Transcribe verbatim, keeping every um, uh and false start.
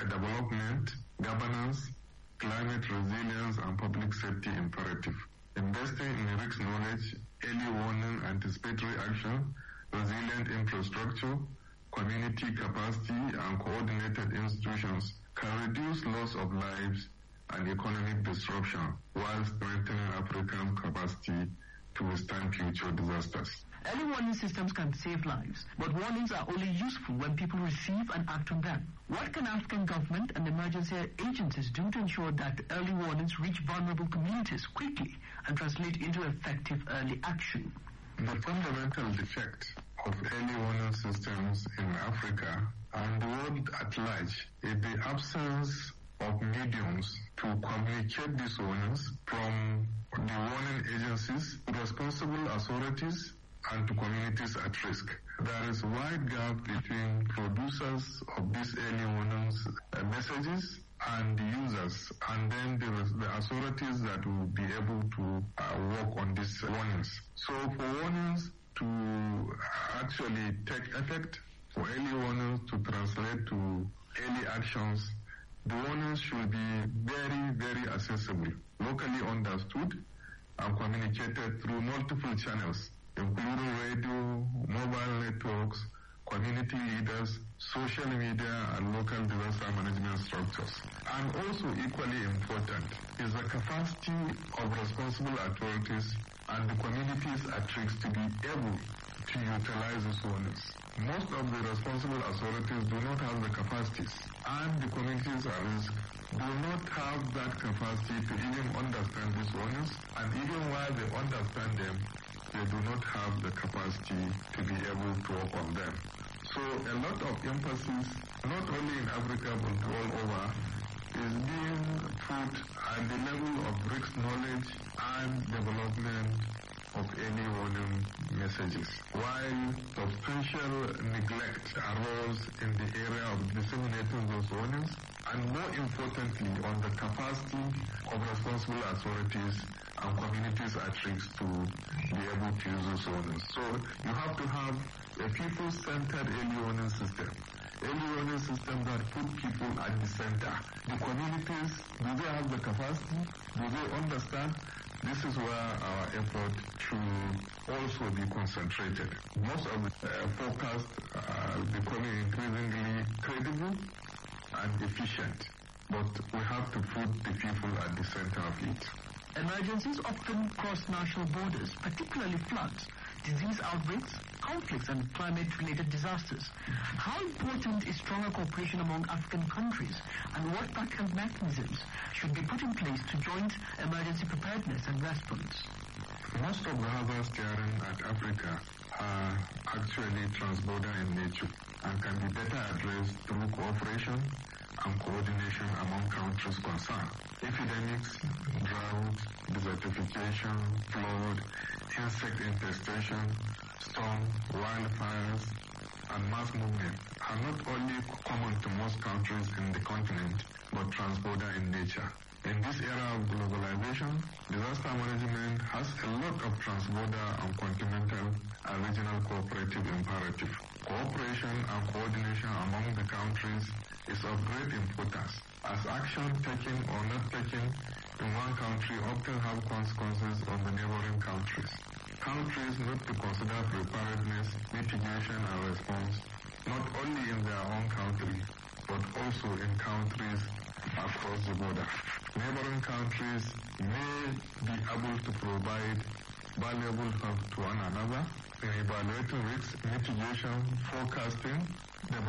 development, governance, climate resilience, and public safety imperative. Investing in risk knowledge, early warning, anticipatory action, resilient infrastructure, community capacity, and coordinated institutions can reduce loss of lives and economic disruption while strengthening African capacity to withstand future disasters. Early warning systems can save lives, but warnings are only useful when people receive and act on them. What can African government and emergency agencies do to ensure that early warnings reach vulnerable communities quickly and translate into effective early action? The fundamental defect of early warning systems in Africa and the world at large is the absence of mediums to communicate these warnings from the warning agencies, responsible authorities, and to communities at risk. There is a wide gap between producers of these early warnings uh, messages and the users, and then there is the authorities that will be able to uh, work on these warnings. So for warnings to actually take effect, for early warnings to translate to early actions, the warnings should be very, very accessible, locally understood, and communicated through multiple channels, including radio, mobile networks, community leaders, social media, and local disaster management structures. And also equally important is the capacity of responsible authorities and the communities at risk to be able to utilize these warnings. Most of the responsible authorities do not have the capacities, and the communities at risk do not have that capacity to even understand these warnings, and even while they understand them, they do not have the capacity to be able to work on them. So a lot of emphasis, not only in Africa but all over, is being put at the level of risk knowledge and development of early warning messages, while substantial neglect arose in the area of disseminating those warnings, and more importantly on the capacity of responsible authorities and communities at risk to be able to use those warnings. So you have to have a people-centered early warning system. Early warning system that put people at the center. The communities, do they have the capacity? Do they understand? This is where our effort should also be concentrated. Most of the uh, forecasts are becoming increasingly credible and efficient, but we have to put the people at the center of it. Emergencies often cross national borders, particularly floods, disease outbreaks, conflicts, and climate-related disasters. How important is stronger cooperation among African countries, and what practical mechanisms should be put in place to joint emergency preparedness and response? Most of the hazards staring at Africa are actually transborder in nature and can be better addressed through cooperation and coordination among countries concerned. Epidemics, drought, desertification, flood, insect infestation, storm, wildfires, and mass movement are not only common to most countries in the continent, but transborder in nature. In this era of globalization, disaster management has a lot of transborder and continental and regional cooperative imperative. Cooperation and coordination among the countries is of great importance, as action taken or not taken in one country often have consequences on the neighboring countries. Countries need to consider preparedness, mitigation, and response not only in their own country, but also in countries across the border. Neighboring countries may be able to provide valuable help to one another in evaluating risk mitigation, forecasting,